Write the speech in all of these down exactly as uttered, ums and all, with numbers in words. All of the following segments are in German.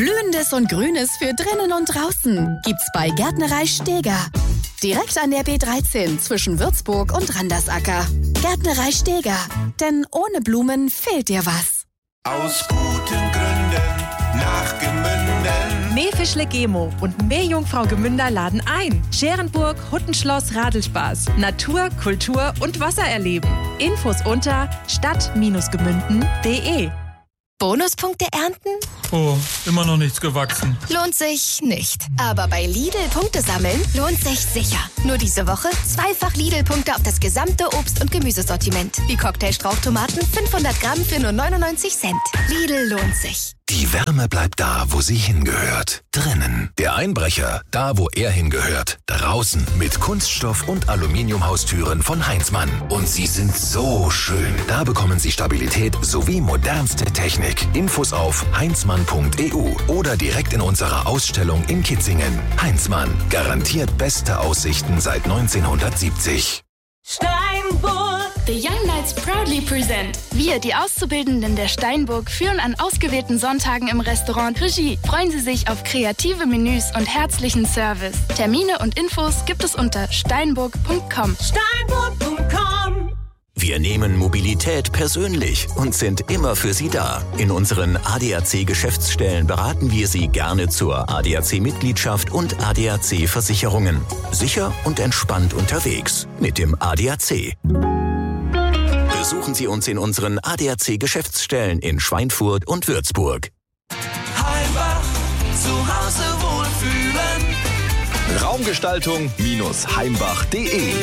Blühendes und Grünes für drinnen und draußen gibt's bei Gärtnerei Steger. Direkt an der B dreizehn zwischen Würzburg und Randersacker. Gärtnerei Steger. Denn ohne Blumen fehlt dir was. Aus guten Gründen nach Gemünden. Mähfischle Gemo und Meerjungfrau Gemünder laden ein. Scherenburg, Huttenschloss, Radelspaß. Natur, Kultur und Wasser erleben. Infos unter stadt Bindestrich gemünden punkt de. Bonuspunkte ernten? Oh, immer noch nichts gewachsen. Lohnt sich nicht. Aber bei Lidl Punkte sammeln lohnt sich sicher. Nur diese Woche zweifach Lidl-Punkte auf das gesamte Obst- und Gemüsesortiment. Wie Cocktail-Strauchtomaten fünfhundert Gramm für nur neunundneunzig Cent. Lidl lohnt sich. Die Wärme bleibt da, wo sie hingehört. Drinnen. Der Einbrecher, da wo er hingehört. Draußen. Mit Kunststoff- und Aluminiumhaustüren von Heinzmann. Und sie sind so schön. Da bekommen Sie Stabilität sowie modernste Technik. Infos auf heinzmann punkt e u oder direkt in unserer Ausstellung in Kitzingen. Heinzmann. Garantiert beste Aussichten seit neunzehnhundertsiebzig. Steinburg. The Young Knights proudly present. Wir, die Auszubildenden der Steinburg, führen an ausgewählten Sonntagen im Restaurant Regie. Freuen Sie sich auf kreative Menüs und herzlichen Service. Termine und Infos gibt es unter steinburg punkt com. Steinburg punkt com. Wir nehmen Mobilität persönlich und sind immer für Sie da. In unseren A D A C-Geschäftsstellen beraten wir Sie gerne zur A D A C-Mitgliedschaft und A D A C-Versicherungen. Sicher und entspannt unterwegs mit dem A D A C. Besuchen Sie uns in unseren A D A C-Geschäftsstellen in Schweinfurt und Würzburg. Heimbach, zu Hause wohlfühlen. Raumgestaltung heimbach punkt de.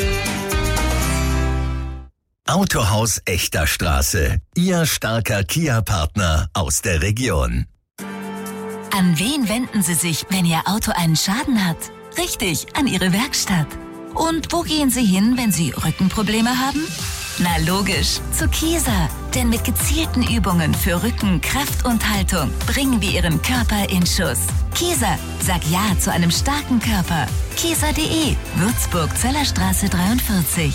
Autohaus Echter Straße. Ihr starker Kia-Partner aus der Region. An wen wenden Sie sich, wenn Ihr Auto einen Schaden hat? Richtig, an Ihre Werkstatt. Und wo gehen Sie hin, wenn Sie Rückenprobleme haben? Na logisch, zu Kieser. Denn mit gezielten Übungen für Rücken, Kraft und Haltung bringen wir Ihren Körper in Schuss. Kieser, sag Ja zu einem starken Körper. Kieser punkt de, Würzburg, Zellerstraße dreiundvierzig.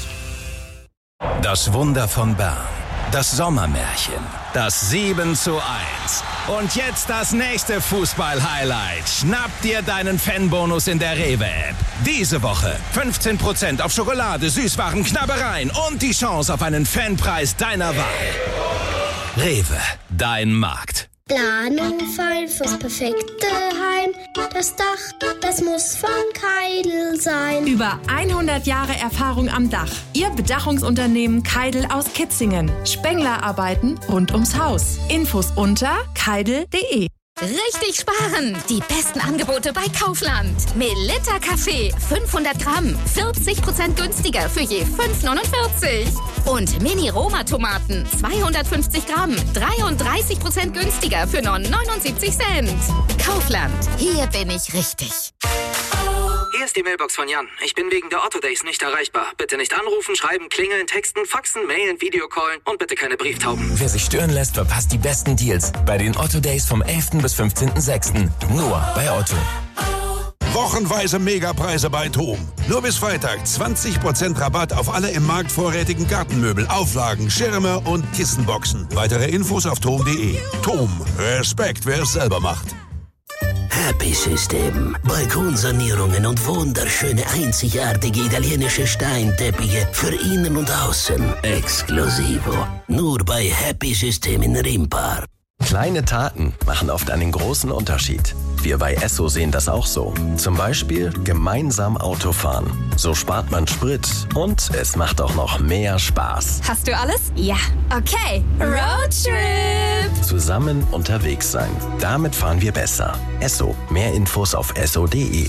Das Wunder von Bern. Das Sommermärchen. Das sieben zu eins. Und jetzt das nächste Fußball-Highlight. Schnapp dir deinen Fanbonus in der Rewe-App. Diese Woche fünfzehn Prozent auf Schokolade, Süßwaren, Knabbereien und die Chance auf einen Fanpreis deiner Wahl. Rewe, dein Markt. Planung fein fürs perfekte Heim. Das Dach, das muss von Keidel sein. Über hundert Jahre Erfahrung am Dach. Ihr Bedachungsunternehmen Keidel aus Kitzingen. Spenglerarbeiten rund ums Haus. Infos unter keidel punkt de. Richtig sparen! Die besten Angebote bei Kaufland. Melitta Kaffee, fünfhundert Gramm, vierzig Prozent günstiger für je fünf neunundvierzig. Und Mini-Roma-Tomaten, zweihundertfünfzig Gramm, dreiunddreißig Prozent günstiger für nur neunundsiebzig Cent. Kaufland, hier bin ich richtig. Hier ist die Mailbox von Jan. Ich bin wegen der Otto Days nicht erreichbar. Bitte nicht anrufen, schreiben, klingeln, texten, faxen, mailen, Videocallen und bitte keine Brieftauben. Wer sich stören lässt, verpasst die besten Deals bei den Otto Days vom elften bis fünfzehnten sechsten Nur bei Otto. Wochenweise Megapreise bei TOM. Nur bis Freitag zwanzig Prozent Rabatt auf alle im Markt vorrätigen Gartenmöbel, Auflagen, Schirme und Kissenboxen. Weitere Infos auf tom punkt de. TOM. Respekt, wer es selber macht. Happy System. Balkonsanierungen und wunderschöne, einzigartige italienische Steinteppiche für innen und außen. Exklusivo. Nur bei Happy System in Rimpar. Kleine Taten machen oft einen großen Unterschied. Wir bei Esso sehen das auch so. Zum Beispiel gemeinsam Autofahren. So spart man Sprit und es macht auch noch mehr Spaß. Hast du alles? Ja. Okay. Roadtrip! Zusammen unterwegs sein. Damit fahren wir besser. Esso. Mehr Infos auf esso punkt de.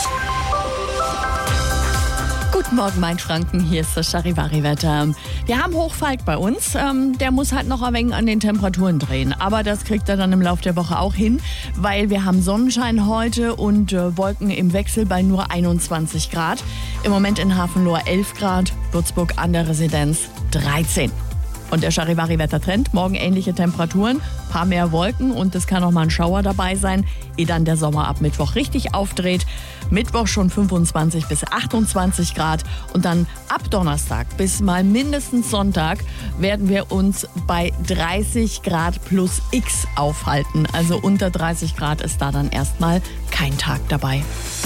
Guten Morgen, Mainfranken. Hier ist das Charivari-Wetter. Wir haben Hochfalk bei uns. Ähm, der muss halt noch ein wenig an den Temperaturen drehen. Aber das kriegt er dann im Laufe der Woche auch hin, weil wir haben Sonnenschein heute und äh, Wolken im Wechsel bei nur einundzwanzig Grad. Im Moment in Hafenlohr elf Grad, Würzburg an der Residenz dreizehn. Und der Charivari-Wettertrend, morgen ähnliche Temperaturen, paar mehr Wolken und es kann auch mal ein Schauer dabei sein, ehe dann der Sommer ab Mittwoch richtig aufdreht. Mittwoch schon fünfundzwanzig bis achtundzwanzig Grad und dann ab Donnerstag bis mal mindestens Sonntag werden wir uns bei dreißig Grad plus X aufhalten. Also unter dreißig Grad ist da dann erstmal kein Tag dabei.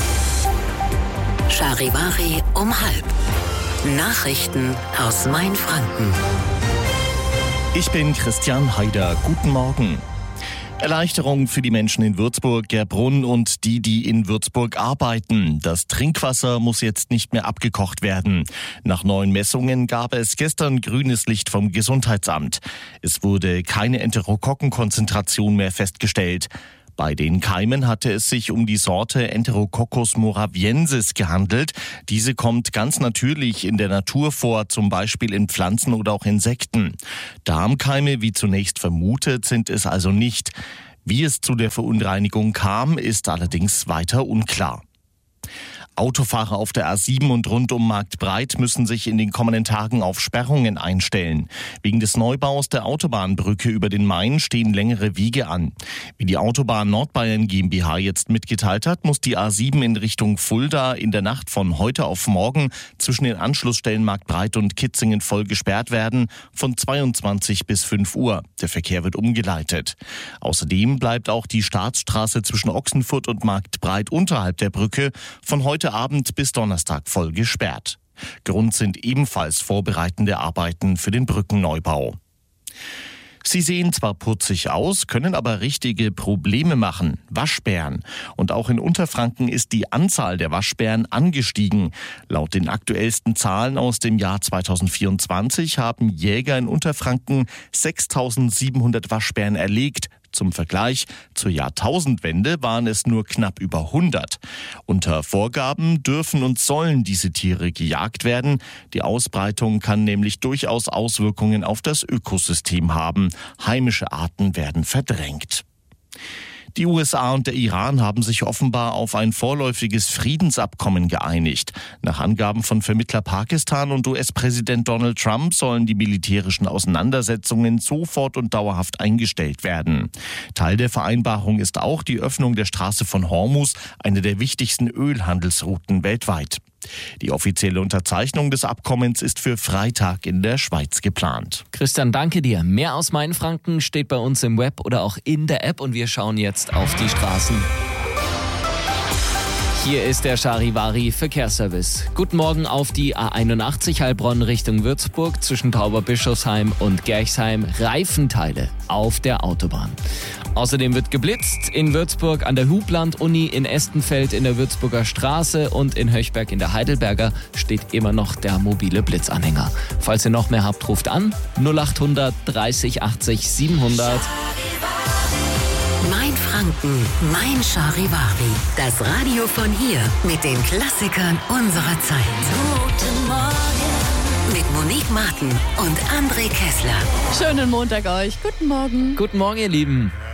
Charivari um halb. Nachrichten aus Mainfranken. Ich bin Christian Haider. Guten Morgen. Erleichterung für die Menschen in Würzburg, Gerbrunn und die, die in Würzburg arbeiten. Das Trinkwasser muss jetzt nicht mehr abgekocht werden. Nach neuen Messungen gab es gestern grünes Licht vom Gesundheitsamt. Es wurde keine Enterokokkenkonzentration mehr festgestellt. Bei den Keimen hatte es sich um die Sorte Enterococcus moraviensis gehandelt. Diese kommt ganz natürlich in der Natur vor, zum Beispiel in Pflanzen oder auch Insekten. Darmkeime, wie zunächst vermutet, sind es also nicht. Wie es zu der Verunreinigung kam, ist allerdings weiter unklar. Autofahrer auf der A sieben und rund um Marktbreit müssen sich in den kommenden Tagen auf Sperrungen einstellen. Wegen des Neubaus der Autobahnbrücke über den Main stehen längere Wege an. Wie die Autobahn Nordbayern GmbH jetzt mitgeteilt hat, muss die A sieben in Richtung Fulda in der Nacht von heute auf morgen zwischen den Anschlussstellen Marktbreit und Kitzingen voll gesperrt werden, von zweiundzwanzig bis fünf Uhr. Der Verkehr wird umgeleitet. Außerdem bleibt auch die Staatsstraße zwischen Ochsenfurt und Marktbreit unterhalb der Brücke von heute Abend bis Donnerstag voll gesperrt. Grund sind ebenfalls vorbereitende Arbeiten für den Brückenneubau. Sie sehen zwar putzig aus, können aber richtige Probleme machen. Waschbären. Und auch in Unterfranken ist die Anzahl der Waschbären angestiegen. Laut den aktuellsten Zahlen aus dem Jahr zweitausendvierundzwanzig haben Jäger in Unterfranken sechstausendsiebenhundert Waschbären erlegt. Zum Vergleich, zur Jahrtausendwende waren es nur knapp über hundert. Unter Vorgaben dürfen und sollen diese Tiere gejagt werden. Die Ausbreitung kann nämlich durchaus Auswirkungen auf das Ökosystem haben. Heimische Arten werden verdrängt. Die U S A und der Iran haben sich offenbar auf ein vorläufiges Friedensabkommen geeinigt. Nach Angaben von Vermittler Pakistan und U S-Präsident Donald Trump sollen die militärischen Auseinandersetzungen sofort und dauerhaft eingestellt werden. Teil der Vereinbarung ist auch die Öffnung der Straße von Hormuz, eine der wichtigsten Ölhandelsrouten weltweit. Die offizielle Unterzeichnung des Abkommens ist für Freitag in der Schweiz geplant. Christian, danke dir. Mehr aus Mainfranken steht bei uns im Web oder auch in der App und wir schauen jetzt auf die Straßen. Hier ist der Charivari Verkehrsservice. Guten Morgen auf die A einundachtzig Heilbronn Richtung Würzburg zwischen Tauberbischofsheim und Gerchsheim. Reifenteile auf der Autobahn. Außerdem wird geblitzt in Würzburg an der Hubland-Uni, in Estenfeld in der Würzburger Straße und in Höchberg in der Heidelberger steht immer noch der mobile Blitzanhänger. Falls ihr noch mehr habt, ruft an null achthundert dreißig achtzig siebenhundert. Mainfranken, mein Charivari. Das Radio von hier mit den Klassikern unserer Zeit. Guten Morgen. Mit Monique Martin und André Kessler. Schönen Montag euch. Guten Morgen. Guten Morgen, ihr Lieben.